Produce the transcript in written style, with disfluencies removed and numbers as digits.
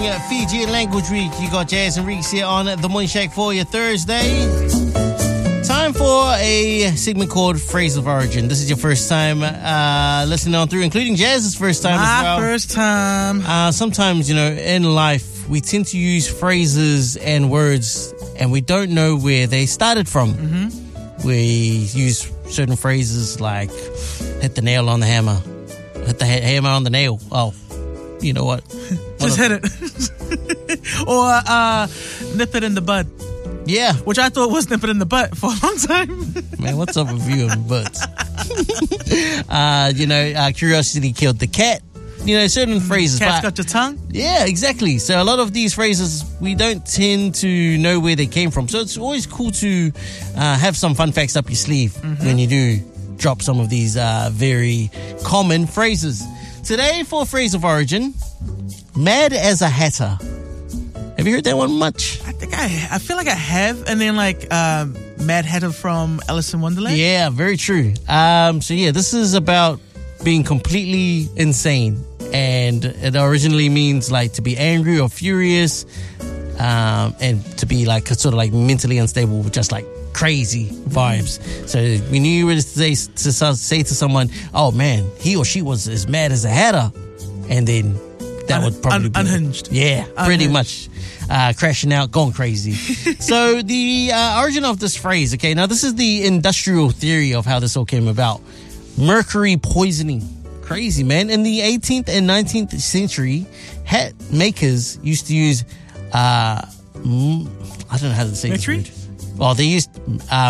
Fijian Language Week. You got Jazz and Reeks here on The Morning Shack for your Thursday. Time for a segment called Phrase of Origin. This is your first time listening on through, including Jazz's first time as well. My first time. Sometimes, in life, we tend to use phrases and words and we don't know where they started from. Mm-hmm. We use certain phrases like hit the nail on the hammer, hit the hammer on the nail. Oh, you know what? Just hit it. Or nip it in the bud. Yeah. Which I thought was nip it in the butt for a long time. Man, what's up with you and butts? Curiosity killed the cat. Certain phrases. Cat's got your tongue? Yeah, exactly. So a lot of these phrases, we don't tend to know where they came from. So it's always cool to have some fun facts up your sleeve when you do drop some of these very common phrases. Today, for Phrase of Origin, mad as a hatter. Have you heard that one much? I feel like I have. And then Mad Hatter from Alice in Wonderland. Yeah, very true. This is about being completely insane. And it originally means to be angry or furious, and to be sort of mentally unstable with just crazy vibes. So when you were to say to someone, oh man, he or she was as mad as a hatter, and then that would probably be unhinged. Yeah, pretty much. Crashing out, going crazy. So the origin of this phrase, okay, now this is the industrial theory of how this all came about. Mercury poisoning. Crazy, man. In the 18th and 19th century, hat makers used to use, I don't know how to say mercury? this word. Well, they used